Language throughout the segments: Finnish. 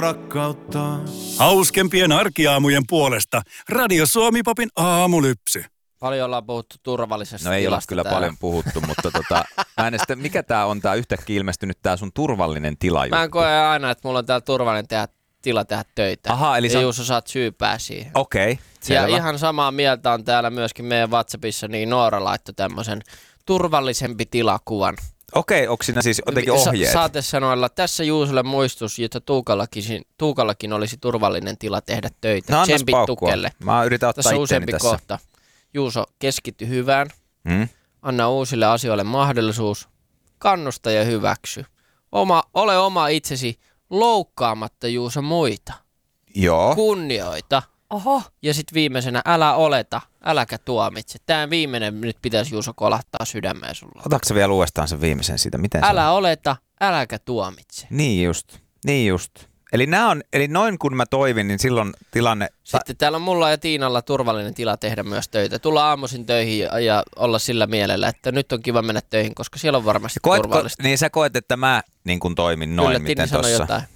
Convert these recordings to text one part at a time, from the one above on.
rakkautta. Hauskempien arkiaamujen puolesta Radio Suomi-popin aamulypsy. Paljon ollaan puhuttu turvallisesta No ei ole kyllä täällä. paljon puhuttu, mutta mä en sitä, mikä tää on tää yhtäkkiä ilmestynyt tää sun turvallinen tila juttu? Mä en koe aina, että mulla on täällä turvallinen tila tehdä töitä. Aha, eli ja Juuso, saat syypää siihen. Okei, selvä. Ja ihan samaa mieltä on täällä myöskin meidän WhatsAppissa, niin Noora laittoi tämmöisen turvallisempi-tilakuvan. Okei, onko siinä siis jotenkin ohjeet? Saatesanoilla tässä Juusolle muistus, jotta Tuukallakin olisi turvallinen tila tehdä töitä. No Tsempit Tukelle. Mä yritän ottaa Tässä on itteni useampi tässä. kohta. Juuso, keskity hyvään. Anna uusille asioille mahdollisuus. Kannusta ja hyväksy. Ole oma itsesi loukkaamatta, Juuso, muita. Joo. Kunnioita. Oho. Ja sitten viimeisenä, älä oleta, äläkä tuomitse. Tämä viimeinen nyt pitäisi, Juuso, kolahtaa sydämeen sulla. Otatko sä vielä uudestaan sen viimeisen siitä? Miten Älä oleta, äläkä tuomitse. Niin just. Eli noin kun mä toivin, niin silloin tilanne... Sitten täällä on mulla ja Tiinalla turvallinen tila tehdä myös töitä. Tulla aamuisin töihin ja olla sillä mielellä, että nyt on kiva mennä töihin, koska siellä on varmasti turvallista. Niin sä koet, että mä niin kun toimin noin, Kyllä, miten Tiini sanoi tossa. jotain.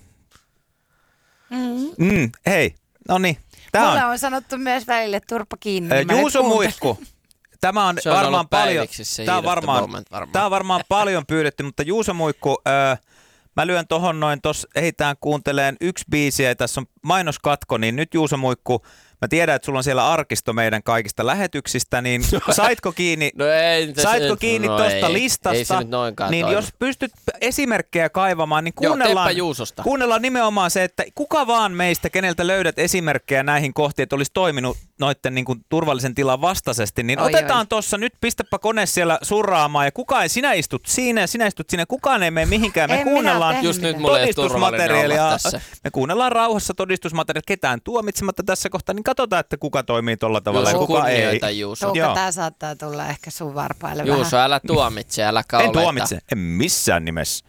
Hei, no niin. Mulle on sanottu myös välille turpa kiinni. Niin mä nyt Juuso kuuntelen. Muikku. Tämä on Se on varmaan ollut paljon. päiviksissä se Tämä on varmaan paljon pyydetty, mutta Juuso Muikku, mä lyön tohon noin, ehditään kuunteleen yksi biisi ja tässä on mainoskatko, niin nyt Juuso Muikku, mä tiedän, että sulla on siellä arkisto meidän kaikista lähetyksistä, niin saitko kiinni, tosta listasta, ei se nyt noinkaan niin toimi. jos pystyt esimerkkejä kaivamaan, niin Teppa Juusosta. kuunnellaan nimenomaan se, että kuka vaan meistä, keneltä löydät esimerkkejä näihin kohtiin, että olisi toiminut noitten niin kuin turvallisen tilan vastaisesti, niin otetaan tuossa nyt, pistäpä kone siellä surraamaan ja sinä istut siinä ja sinä istut siinä, kukaan ei mene mihinkään, me kuunnellaan Just nyt mulla ei todistusmateriaalia, tässä. me kuunnellaan rauhassa todistusmateriaalia, ketään tuomitsematta tässä kohtaa, niin katsotaan, että kuka toimii tolla tavalla ja kuka ei. Juuso. Tuukka, Joo. tää saattaa tulla ehkä sun varpaille Juuso, älä tuomitse, äläkä En oleta. tuomitse, en missään nimessä.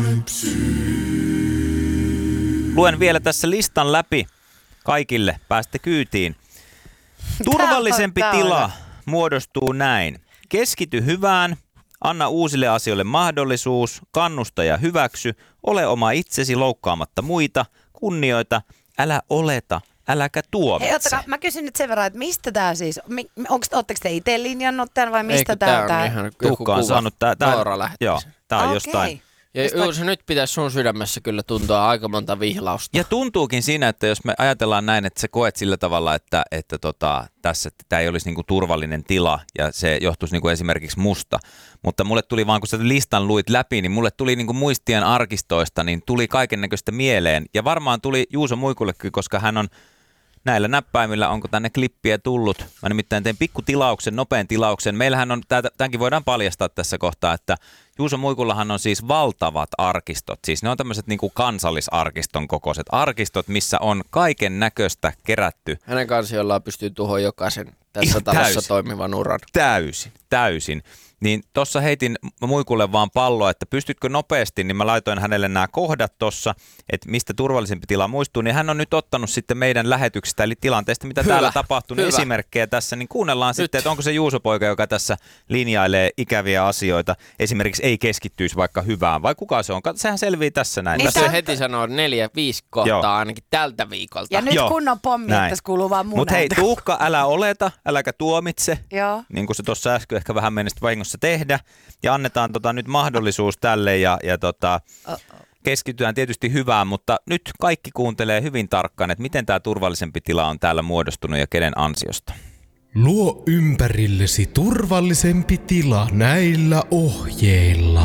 Luen vielä tässä listan läpi kaikille, päästä kyytiin. Turvallisempi Tää on tila muodostuu näin. Keskity hyvään, anna uusille asioille mahdollisuus, kannusta ja hyväksy, ole oma itsesi loukkaamatta muita, kunnioita, älä oleta, äläkä tuomitse. Hei, ottakaa, mä kysyn nyt sen verran, että mistä tää siis, ootteko te itse linjannut tämän vai mistä Eikö tää tää? on ihan joku Tuukka on kuva? saanut, Noora lähetti joo, sen. tää on Okei. jostain. Ja Juuso, nyt pitäisi sun sydämessä kyllä tuntua aika monta vihlausta. Ja tuntuukin siinä, että jos me ajatellaan näin, että sä koet sillä tavalla, että tässä tämä ei olisi niinku turvallinen tila ja se johtuisi niinku esimerkiksi musta. Mutta mulle tuli vaan, kun sä listan luit läpi, niin mulle tuli niinku muistien arkistoista, niin tuli kaikennäköistä mieleen. Ja varmaan tuli Juuso Muikullekin, koska hän on näillä näppäimillä, onko tänne klippiä tullut. Mä nimittäin tein pikkutilauksen, nopean tilauksen. Meillähän on, tämänkin voidaan paljastaa tässä kohtaa, että Juuso Muikullahan on siis valtavat arkistot. Siis ne on tämmöiset niinku kansallisarkiston kokoiset arkistot, missä on kaiken näköistä kerätty. Hänen kansiollaan pystyy tuhoon jokaisen tässä talossa toimivan uran. Täysin. Niin tossa heitin Muikulle vaan palloa, että pystytkö nopeasti, niin mä laitoin hänelle nämä kohdat tossa, että mistä turvallisempi tila muistuu, niin hän on nyt ottanut sitten meidän lähetyksistä, eli tilanteesta, mitä täällä tapahtuu, niin esimerkkejä tässä, niin kuunnellaan nyt sitten, että onko se Juuso-poika, joka tässä linjailee ikäviä asioita, esimerkiksi ei keskittyisi vaikka hyvään, vai kuka se on? Sehän selvii tässä näin. Niin Tässä se heti sanoo 4-5 kohtaa ainakin tältä viikolta. Ja nyt kunnon pommi, että tässä kuuluu vaan mun Mutta hei, ääntä. Tuukka, älä oleta, äläkä tuomitse, Joo. niin kuin se tuossa äsken ehkä vähän mennessä vahingossa tehdä, ja annetaan nyt mahdollisuus tälle, ja keskitytään tietysti hyvään, mutta nyt kaikki kuuntelee hyvin tarkkaan, että miten tämä turvallisempi tila on täällä muodostunut ja kenen ansiosta. Luo ympärillesi turvallisempi tila näillä ohjeilla.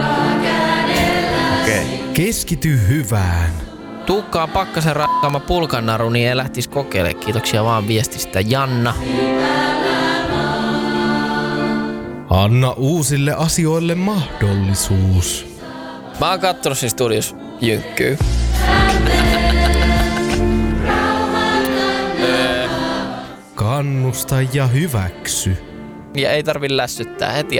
Okei. Keskity hyvään. Tuukka on pakkasen rakkaama pulkannaru, niin ei lähtisi kokeilemaan. Kiitoksia vaan viestistä, Janna. Anna uusille asioille mahdollisuus. Mä oon kattonut siinä studios Jynkkyy. Kannusta ja hyväksy. Ja ei tarvi lässyttää heti